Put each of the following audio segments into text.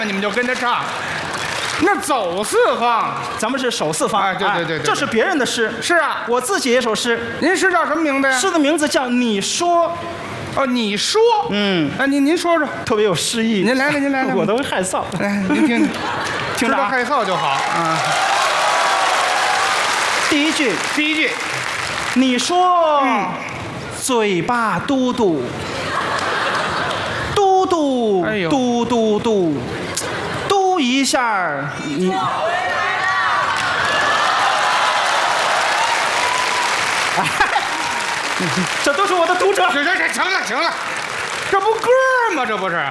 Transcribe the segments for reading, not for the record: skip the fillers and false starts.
嘛，你们就跟着唱。那走四方， 咱们是手四方。 哎，对， 这是别人的诗。 是啊， 我自己也首诗。 您诗叫什么名字呀？ 诗的名字叫《你说》。 哦，你说，您说说， 特别有诗意。 您来， 我都害臊。 哎，您听， 听着， 害臊就好啊。 第一句，你说，嘴巴嘟嘟，嘟嘟， 哎呦， 嘟嘟嘟，嘟一下你。这都是我的读者。 行了，这不歌吗？这不是。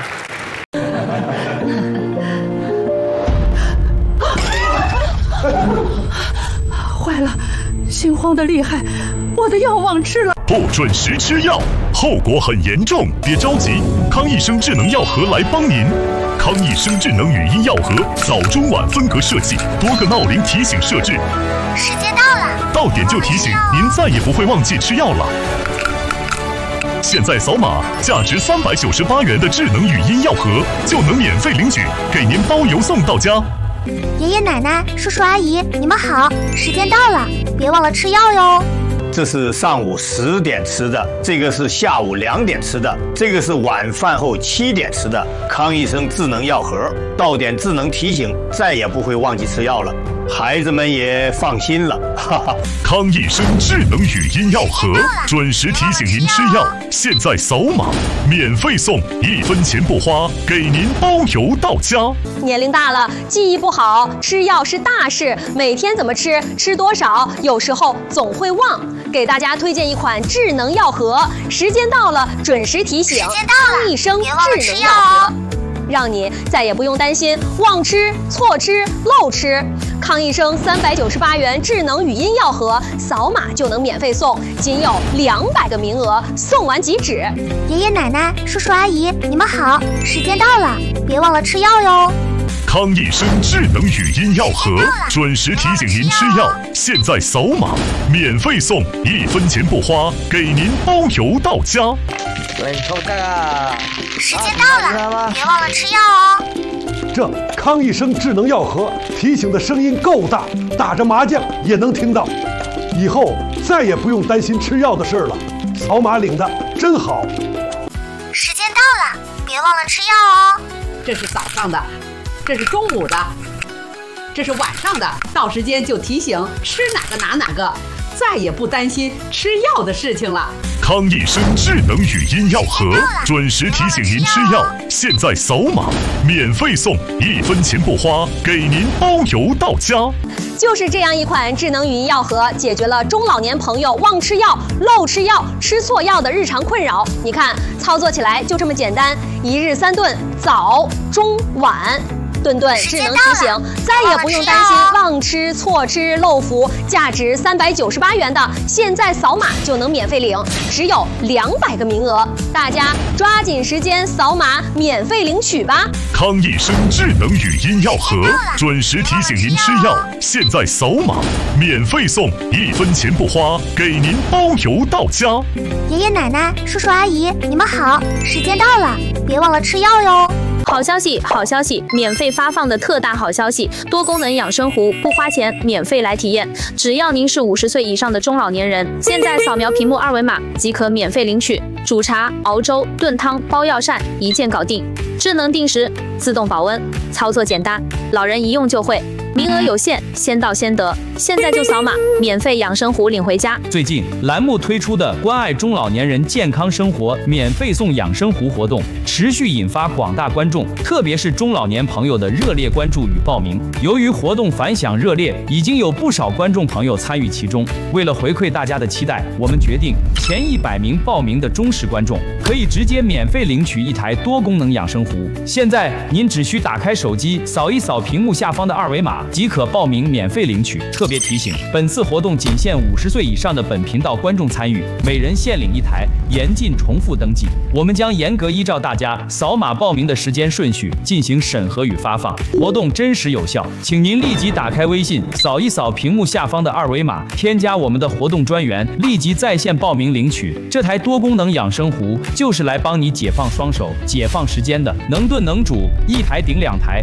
坏了，心慌的厉害，我的药忘吃了。 不准时吃药，后果很严重。别着急，康益生智能药盒来帮您。康益生智能语音药盒早中晚分隔设计，多个闹铃提醒设置。 时间到了， 到点就提醒，您再也不会忘记吃药了。现在扫码，价值398元的智能语音药盒就能免费领取，给您包邮送到家。 爷爷奶奶、叔叔阿姨，你们好，时间到了，别忘了吃药哟。 这是上午10点吃的，这个是下午2点吃的，这个是晚饭后7点吃的。康益生智能药盒，到点智能提醒，再也不会忘记吃药了，孩子们也放心了。哈哈。 康益生智能语音药盒，准时提醒您吃药，现在扫码免费送，1分钱不花，给您包邮到家。 年龄大了，记忆不好，吃药是大事，每天怎么吃，吃多少，有时候总会忘。给大家推荐一款智能药盒，时间到了准时提醒，康益生智能药盒，让你再也不用担心忘吃、错吃、漏吃。康益生398元智能语音药盒，扫码就能免费送，仅有200个名额，送完即止。 爷爷奶奶、叔叔阿姨，你们好，时间到了，别忘了吃药哟。 康益生智能语音药盒，准时提醒您吃药，现在扫码免费送，1分钱不花，给您包邮到家。 对，抽这个。 时间到了，别忘了吃药哦。 这康益生智能药盒提醒的声音够大，打着麻将也能听到。以后再也不用担心吃药的事了，扫码领的真好。 时间到了，别忘了吃药哦。 这是早上的，这是中午的，这是晚上的，到时间就提醒吃哪个拿哪个，再也不担心吃药的事情了。 康益生智能语音药盒，准时提醒您吃药，现在扫码免费送，1分钱不花，给您包邮到家。 就是这样一款智能语音药盒，解决了中老年朋友忘吃药、漏吃药、吃错药的日常困扰。你看，操作起来就这么简单，1日3顿，早、中、晚。顿顿智能提醒，再也不用担心忘吃、错吃、漏服。价值398元的，现在扫码就能免费领，只有200个名额，大家抓紧时间扫码免费领取吧。 康益生智能语音药盒，准时提醒您吃药，现在扫码免费送，1分钱不花，给您包邮到家。 爷爷奶奶、叔叔阿姨，你们好，时间到了，别忘了吃药哟。 好消息，好消息！免费发放的特大好消息，多功能养生壶不花钱，免费来体验。只要您是50岁以上的中老年人，现在扫描屏幕2维码即可免费领取。煮茶、熬粥、炖汤、包药膳，一键搞定。智能定时，自动保温，操作简单，老人一用就会。名额有限，先到先得，现在就扫码，免费养生壶领回家。 最近栏目推出的关爱中老年人健康生活免费送养生壶活动，持续引发广大观众，特别是中老年朋友的热烈关注与报名。由于活动反响热烈，已经有不少观众朋友参与其中。为了回馈大家的期待，我们决定前100名报名的忠实观众可以直接免费领取1台多功能养生壶。现在您只需打开手机，扫一扫屏幕下方的2维码。即可报名免费领取。特别提醒，本次活动仅限50岁以上的本频道观众参与，每人限领1台，严禁重复登记。我们将严格依照大家扫码报名的时间顺序进行审核与发放，活动真实有效。请您立即打开微信，扫一扫屏幕下方的2维码，添加我们的活动专员，立即在线报名领取。这台多功能养生壶就是来帮你解放双手、解放时间的，能炖能煮，1台顶2台。